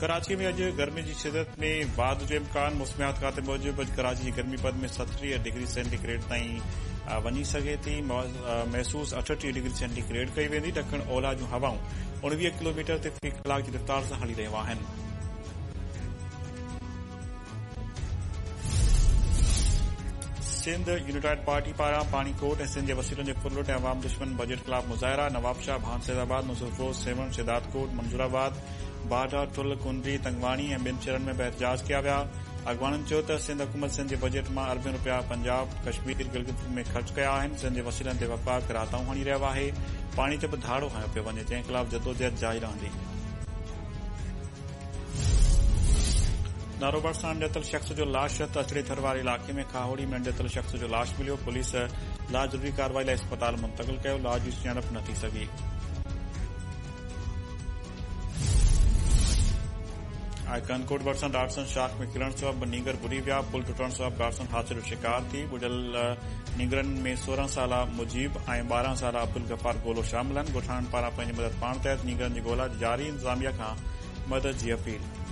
कराची में अॼु गर्मी जी शिदत में वाध जो इम्कान। मौसमियात खाते मूजिब अॼु कराची जी गर्मी पद में 37 डिग्री सेंटीग्रेड ताईं वञी सघे थी। महसूस 38 डिग्री सेंटीग्रेड कई वेंदी। ॾखण ओलह जूं हवाऊं 19 किलोमीटर ते फ़ी कलाक जी रफ़्तार सां हली रहियूं आहिनि। सिंध यूनाइटेड पार्टी पारां पाणीकोट ऐं सिंध जे वसीलनि जे फुरलुट ऐं अवाम दुश्मन बजट ख़िलाफ़ मुज़ाहिरा। नवाबशाह, भानसेदाबाद, नुसरतफरोज़, सेवन, शिदातकोट, मंजूराबाद, बाढा, टुल, कुंडरी, तंगवाणी ऐं ॿियनि शहरनि में एहतजाज कया विया। अॻवाननि चयो त सिंध हुकूमत सिंध जे बजट मां अरबियूं रुपया पंजाब, कश्मीर, गिलगित में ख़र्च कया आहिनि। सिंध जे वसीलनि ते वफ़ाक़ राताऊं हणी रहियो आहे। पाणी ते बि धाड़ो हयो पियो वञे, जंहिं ख़िलाफ़ जदोजहद जारी रहंदी। नारोबड़ सां ॾियतल शख़्स जो लाश अचड़े थर वारे इलाक़े में खाहोड़ी में ॾियतल शख़्स जो लाश मिलियो। पुलिस लाश ज़रूरी कार्रवाई लाइ अस्पताल मुंतक़िल कयो। लाश जी सुञाणप न थी सघी। कनकोट भरिसां डाटसन शाख में किरण सबबि नीगर बुॾी विया। पुल टुटण सबबि डाटसन हादसे जो शिकार थी। ॿुॾल नीगरनि में 16 साला मुजीब ऐं 12 साला अब्दुल गफ़ार गोलो शामिल आहिनि। ॻोठाणनि पारां पंहिंजी मदद पाण तहत नीगरनि जी ॻोल्हा जारी। इंतज़ामिया खां मदद जी अपील।